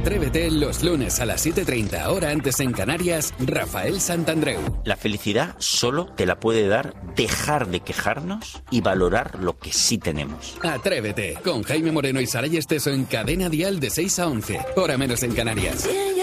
Atrévete los lunes a las 7:30, hora antes en Canarias, Rafael Santandreu. La felicidad solo te la puede dar dejar de quejarnos y valorar lo que sí tenemos. Atrévete, con Jaime Moreno y Saray Esteso en Cadena Dial de 6 a 11, hora menos en Canarias.